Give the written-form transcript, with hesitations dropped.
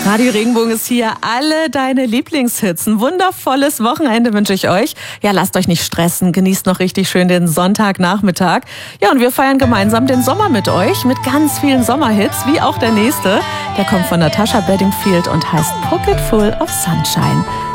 Radio Regenbogen ist hier. Alle deine Lieblingshits. Ein wundervolles Wochenende wünsche ich euch. Ja, lasst euch nicht stressen. Genießt noch richtig schön den Sonntagnachmittag. Ja, und wir feiern gemeinsam den Sommer mit euch. Mit ganz vielen Sommerhits, wie auch der nächste. Der kommt von Natasha Bedingfield und heißt Pocket Full of Sunshine.